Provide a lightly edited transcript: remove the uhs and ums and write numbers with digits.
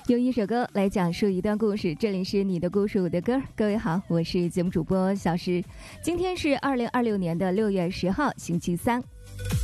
用一首歌来讲述一段故事，这里是你的故事我的歌。各位好，我是节目主播小石。今天是2026年的6月10号星期三。